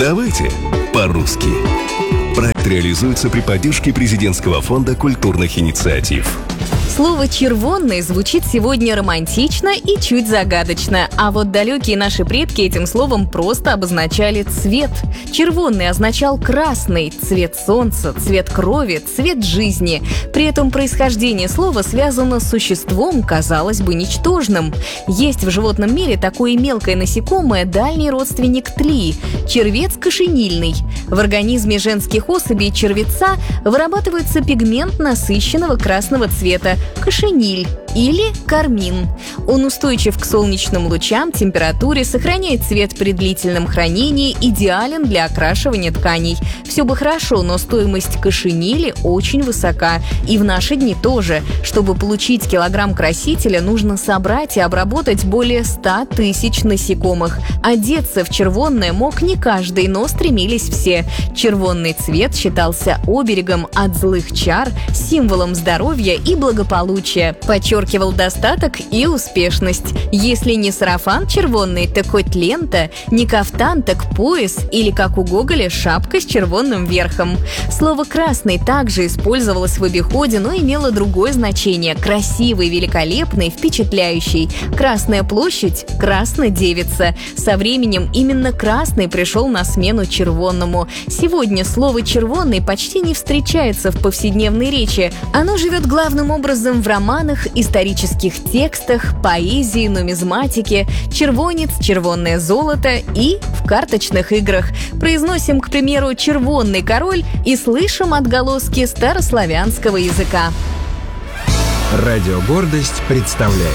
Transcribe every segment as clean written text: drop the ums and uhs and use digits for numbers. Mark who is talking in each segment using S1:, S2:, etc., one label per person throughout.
S1: Давайте по-русски. Проект реализуется при поддержке Президентского фонда культурных инициатив.
S2: Слово «червонный» звучит сегодня романтично и чуть загадочно, а вот далекие наши предки этим словом просто обозначали цвет. Червонный означал красный, цвет солнца, цвет крови, цвет жизни. При этом происхождение слова связано с существом, казалось бы, ничтожным. Есть в животном мире такое мелкое насекомое, дальний родственник тлии – червец кошенильный. В организме женских особей червеца вырабатывается пигмент насыщенного красного цвета – кошениль или кармин. Он устойчив к солнечным лучам, температуре, сохраняет цвет при длительном хранении, идеален для окрашивания тканей. Все бы хорошо, но стоимость кошенили очень высока. И в наши дни тоже. Чтобы получить килограмм красителя, нужно собрать и обработать более 100 тысяч насекомых. Одеться в червонное мог не каждый, но стремились все. Червонный цвет считался оберегом от злых чар, символом здоровья и благополучия. Подчеркивал достаток и успешность. Если не сарафан червонный, так хоть лента, не кафтан, так пояс или, как у Гоголя, шапка с червонным верхом. Слово «красный» также использовалось в обиходе, но имело другое значение – красивый, великолепный, впечатляющий. Красная площадь – Красная Девица. Со временем именно красный пришел на смену червонному. Сегодня слово «червонный» почти не встречается в повседневной речи. Оно живет главным образом в романах, исторических текстах, поэзии, нумизматике, червонец, червонное золото и в карточных играх. Произносим, к примеру, «червонный король» и слышим отголоски старославянского языка.
S3: Радио «Гордость» представляет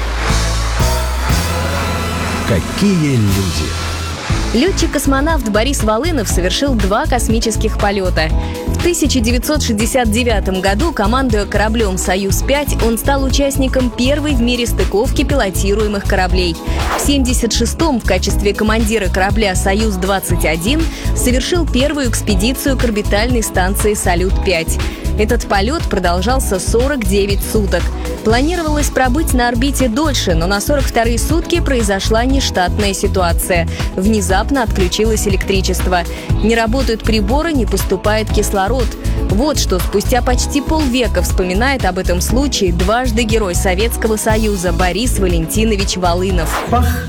S3: «Какие люди».
S2: Летчик-космонавт Борис Волынов совершил 2 космических полета. В 1969 году, командуя кораблем «Союз-5», он стал участником первой в мире стыковки пилотируемых кораблей. В 1976-м в качестве командира корабля «Союз-21» совершил первую экспедицию к орбитальной станции «Салют-5». Этот полет продолжался 49 суток. Планировалось пробыть на орбите дольше, но на 42-е сутки произошла нештатная ситуация. Внезапно отключилось электричество. Не работают приборы, не поступает кислород. Вот что спустя почти полвека вспоминает об этом случае дважды Герой Советского Союза Борис Валентинович Волынов.
S4: Пах!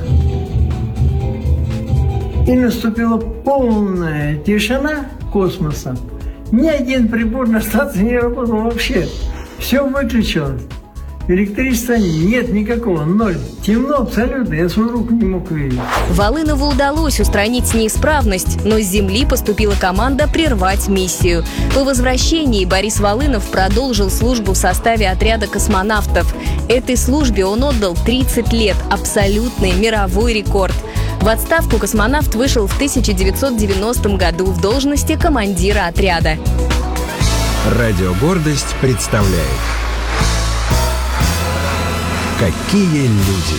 S4: И наступила полная тишина космоса. Ни один прибор на станции не работал вообще. Все выключилось. Электричества нет никакого, ноль. Темно абсолютно, я свою руку не мог видеть.
S2: Волынову удалось устранить неисправность, но с Земли поступила команда прервать миссию. По возвращении Борис Волынов продолжил службу в составе отряда космонавтов. Этой службе он отдал 30 лет, абсолютный мировой рекорд. В отставку космонавт вышел в 1990 году в должности командира отряда.
S3: Радио «Гордость» представляет «Какие люди».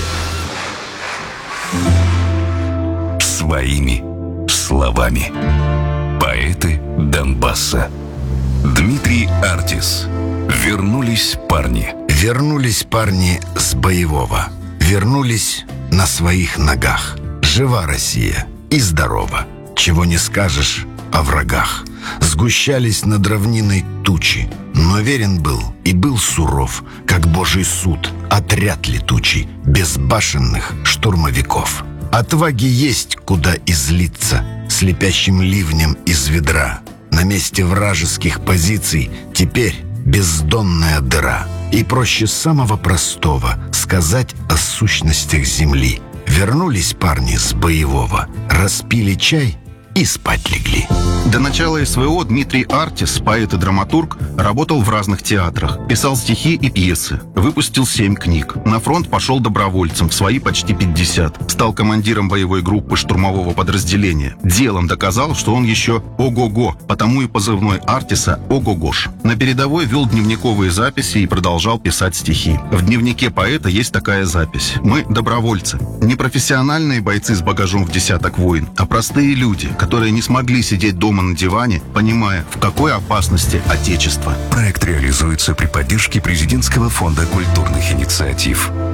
S1: Своими словами. Поэты Донбасса. Дмитрий Артис. Вернулись парни.
S5: Вернулись парни с боевого. Вернулись на своих ногах. Жива Россия и здорова. Чего не скажешь о врагах. Сгущались над равниной тучи. Но верен был и был суров, как Божий суд, отряд летучий, безбашенных штурмовиков. Отваги есть куда излиться, слепящим ливнем из ведра. На месте вражеских позиций теперь бездонная дыра. И проще самого простого сказать о сущностях земли. Вернулись парни с боевого, распили чай и спать легли.
S6: До начала СВО Дмитрий Артис, поэт и драматург, работал в разных театрах, писал стихи и пьесы, выпустил 7 книг. На фронт пошел добровольцем в свои почти 50. Стал командиром боевой группы штурмового подразделения. Делом доказал, что он еще ого-го, потому и позывной Артиса «Ого-гош». На передовой вел дневниковые записи и продолжал писать стихи. В дневнике поэта есть такая запись: «Мы добровольцы, не профессиональные бойцы с багажом в десяток войн, а простые люди, которые не смогли сидеть дома на диване, понимая, в какой опасности Отечество».
S1: Проект реализуется при поддержке Президентского фонда культурных инициатив.